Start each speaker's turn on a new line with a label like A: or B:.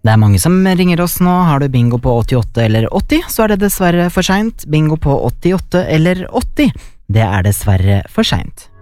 A: Det er mange som ringer oss nå. Har du bingo på 88 eller 80, så er det dessverre for sent. Bingo på 88 eller 80, det er dessverre for sent.